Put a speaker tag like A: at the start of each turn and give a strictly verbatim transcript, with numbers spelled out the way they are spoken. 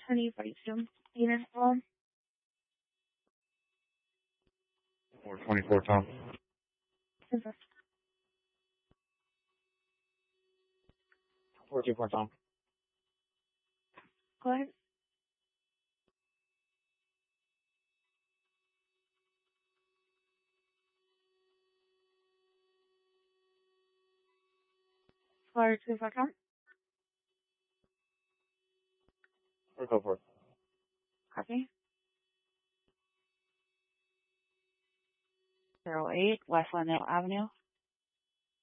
A: Honey Whitestone unit home.
B: four twenty-four, Tom. four two four, Tom.
A: Go ahead. four two four, Tom.
B: four two four.
A: Copy.
C: zero eight West Lindale Avenue.